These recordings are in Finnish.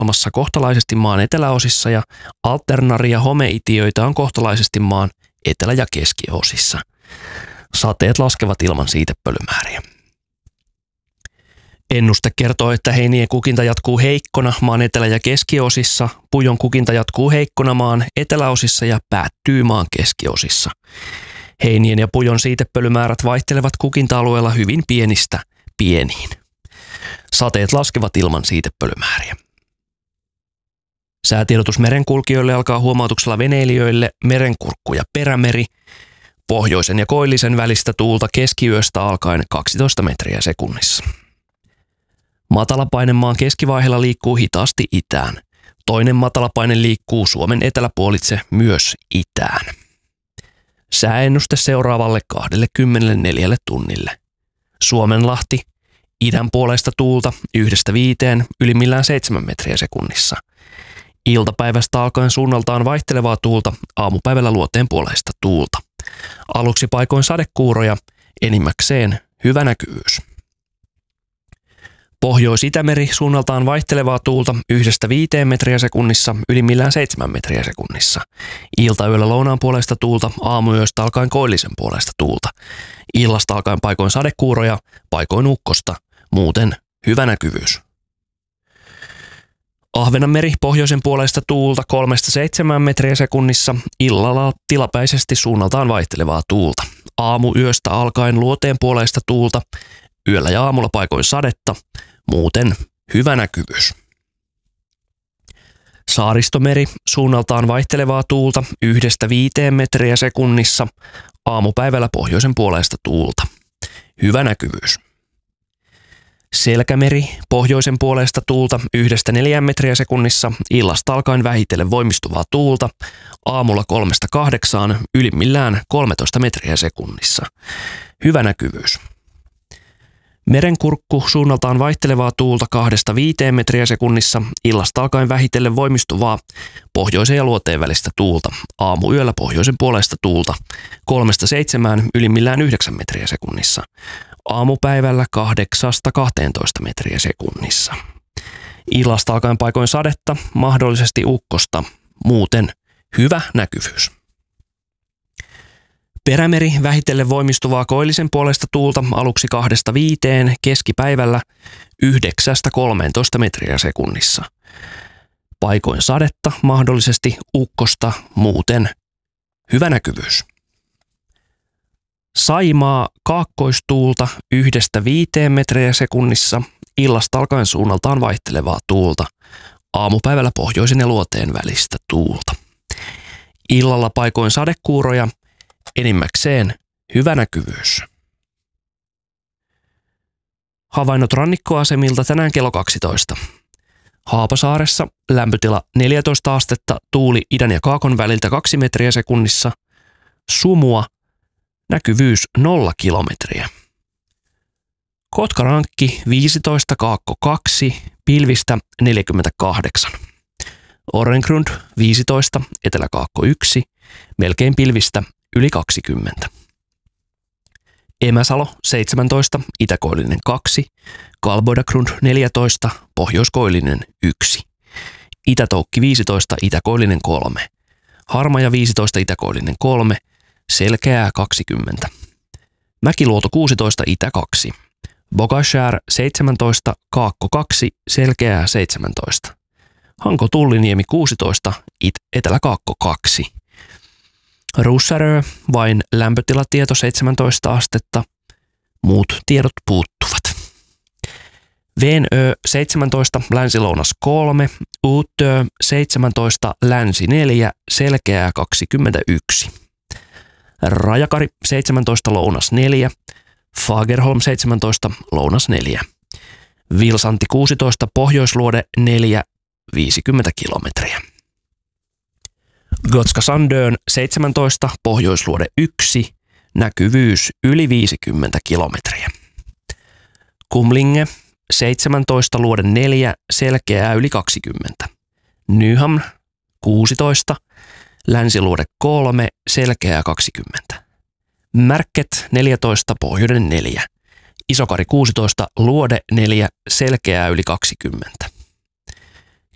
muodostamassa kohtalaisesti maan eteläosissa ja alternaria homeitiöitä on kohtalaisesti maan etelä- ja keskiosissa. Sateet laskevat ilman siitepölymääriä. Ennuste kertoo, että heinien kukinta jatkuu heikkona maan etelä- ja keskiosissa, pujon kukinta jatkuu heikkona maan eteläosissa ja päättyy maan keskiosissa. Heinien ja pujon siitepölymäärät vaihtelevat kukinta-alueella hyvin pienistä pieniin. Sateet laskevat ilman siitepölymääriä. Säätiedotus merenkulkijoille alkaa huomautuksella veneilijöille Merenkurkku ja Perämeri. Pohjoisen ja koillisen välistä tuulta keskiyöstä alkaen 12 metriä sekunnissa. Matalapaine maan keskivaiheella liikkuu hitaasti itään. Toinen matalapaine liikkuu Suomen eteläpuolitse myös itään. Sääennuste seuraavalle 24 tunnille. Suomenlahti, idän puolesta tuulta 1–5, ylimmillään 7 metriä sekunnissa. Iltapäivästä alkaen suunnaltaan vaihtelevaa tuulta, aamupäivällä luoteen puoleista tuulta. Aluksi paikoin sadekuuroja, enimmäkseen hyvä näkyvyys. Pohjois-Itämeri suunnaltaan vaihtelevaa tuulta 1–5 metriä sekunnissa, ylimmillään 7 metriä sekunnissa. Iltayöllä lounaan puolesta tuulta, aamuyöstä alkaen koillisen puolesta tuulta. Illasta alkaen paikoin sadekuuroja, paikoin ukkosta, muuten hyvä näkyvyys. Ahvenanmeri pohjoisen puolesta tuulta 3–7 metriä sekunnissa, illalla tilapäisesti suunnaltaan vaihtelevaa tuulta. Aamuyöstä alkaen luoteen puolesta tuulta, yöllä ja aamulla paikoin sadetta, muuten hyvä näkyvyys. Saaristomeri suunnaltaan vaihtelevaa tuulta 1–5 metriä sekunnissa, aamupäivällä pohjoisen puolesta tuulta. Hyvä näkyvyys. Selkämeri pohjoisen puolesta tuulta 1–4 metriä sekunnissa, illasta alkaen vähitellen voimistuvaa tuulta, aamulla 3–8, ylimmillään 13 metriä sekunnissa. Hyvä näkyvyys. Merenkurkku suunnaltaan vaihtelevaa tuulta 2–5 metriä sekunnissa, illasta alkaen vähitellen voimistuvaa pohjoisen ja luoteen välistä tuulta, aamuyöllä pohjoisen puolesta tuulta 3–7, ylimmillään 9 metriä sekunnissa. Aamupäivällä 8–12 metriä sekunnissa. Illasta alkaen paikoin sadetta, mahdollisesti ukkosta, muuten hyvä näkyvyys. Perämeri vähitellen voimistuvaa koillisen puolesta tuulta aluksi 2–5, keskipäivällä 9–13 metriä sekunnissa. Paikoin sadetta, mahdollisesti ukkosta, muuten hyvä näkyvyys. Saimaa kaakkoistuulta 1–5 metriä sekunnissa, illasta alkaen suunnaltaan vaihtelevaa tuulta, aamupäivällä pohjoisen ja luoteen välistä tuulta. Illalla paikoin sadekuuroja, enimmäkseen hyvä näkyvyys. Havainnot rannikkoasemilta tänään kello 12. Haapasaaressa lämpötila 14 astetta, tuuli idän ja kaakon väliltä 2 metriä sekunnissa, sumua, näkyvyys 0 kilometriä. Kotkarankki 15, kaakko 2, pilvistä 48. Orrengrund 15, eteläkaakko 1, melkein pilvistä yli 20. Emäsalo 17, itäkoillinen 2, Kalboidagrund 14, pohjoiskoillinen 1. Itätoukki 15, itäkoillinen 3. Harmaja 15, itäkoillinen 3, selkeää 20. Mäkiluoto 16, itä 2. Bogashär 17, kaakko 2, selkeää 17. Hanko Tulliniemi 16, eteläkaakko 2. Russarö, vain lämpötilatieto 17 astetta, muut tiedot puuttuvat. Venö 17, länsi-lounas 3, Uutö 17, länsi 4, selkeää 21. Rajakari 17, lounas 4, Fagerholm 17, lounas 4. Vilsanti 16, pohjoisluode 4, 50 kilometriä. Gotska Sandön 17, pohjoisluode 1, näkyvyys yli 50 kilometriä. Kumlinge 17, luode 4, selkeää yli 20. Nyhamn 16, länsiluode 3, selkeää 20. Märket 14, pohjoinen 4. Isokari 16, luode 4, selkeää yli 20.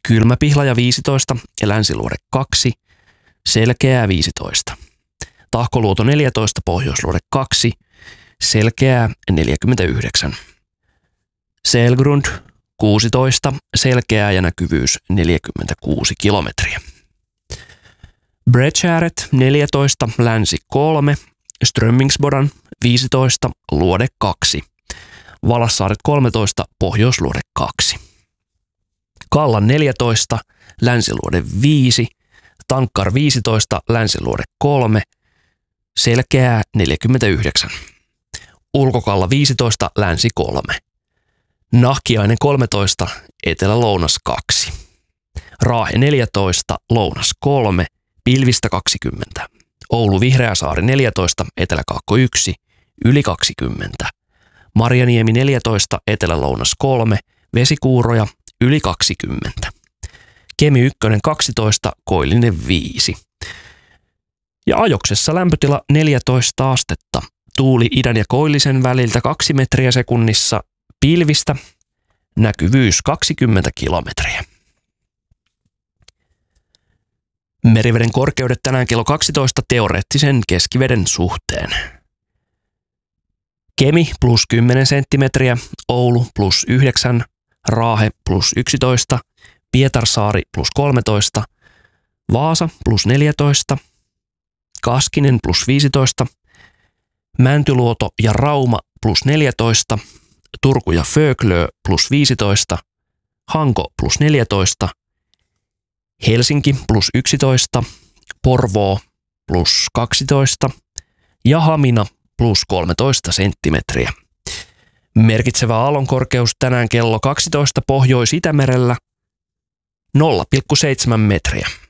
Kylmäpihlaja 15 ja Länsiluode 2, Selkeää 15. Tahkoluoto 14, Pohjoisluode 2, Selkeää 49. Selgrund 16, Selkeää ja näkyvyys 46 kilometriä. Bredgäret 14, Länsi 3, Strömmingsbodan 15, Luode 2. Valassaaret 13, Pohjoisluode 2. Kallan 14, Länsiluode 5, Tankkar 15, Länsiluode 3, Selkeää 49. Ulkokalla 15, Länsi 3. Nahkiainen 13, Etelä-Lounas 2. Raahe 14, Lounas 3, Pilvistä 20. Oulu Vihreäsaari 14, Etelä-Kaakko 1, yli 20. Marjaniemi 14, Etelä-Lounas 3, Vesikuuroja yli 20. Kemi 1 12, Koillinen 5. Ja ajoksessa lämpötila 14 astetta. Tuuli idän ja koillisen väliltä 2 metriä sekunnissa, pilvistä, näkyvyys 20 kilometriä. Meriveden korkeudet tänään kello 12 teoreettisen keskiveden suhteen. Kemi plus 10 senttimetriä, Oulu plus 9, Raahe plus 11, Pietarsaari plus 13, Vaasa plus 14, Kaskinen plus 15, Mäntyluoto ja Rauma plus 14, Turku ja Föglö plus 15, Hanko plus 14, Helsinki plus 11, Porvoo plus 12 ja Hamina plus 13 senttimetriä. Merkitsevä aallonkorkeus tänään kello 12 Pohjois-Itämerellä 0,7 metriä.